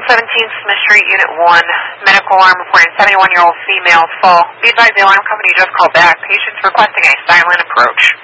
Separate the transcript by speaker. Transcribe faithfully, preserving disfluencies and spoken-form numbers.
Speaker 1: one seventeen Smith Street, Unit one. Medical alarm reporting seventy-one-year-old female fall. Be advised the alarm company just called back. Patients requesting a silent approach.